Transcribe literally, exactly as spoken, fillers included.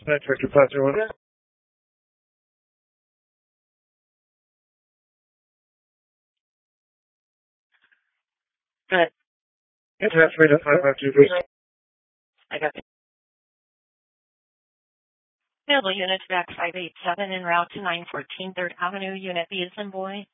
Night Victor five zero one. Good. Attach me to five five two, please. I got it. Available unit back five eight seven en route to nine fourteen third Avenue, Unit B as in boy.